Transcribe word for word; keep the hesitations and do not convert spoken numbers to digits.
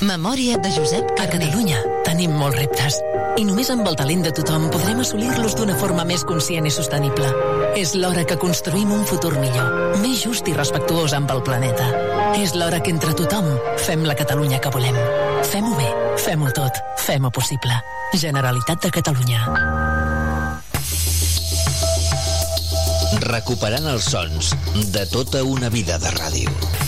Memòria de Josep Carner. A Catalunya tenim molts reptes i només amb el talent de tothom podrem assolir-los d'una forma més conscient i sostenible. És l'hora que construïm un futur millor, més just i respectuós amb el planeta. És l'hora que entre tothom fem la Catalunya que volem. Fem-ho bé, fem-ho tot, fem-ho possible. Generalitat de Catalunya. Recuperant els sons de tota una vida de ràdio.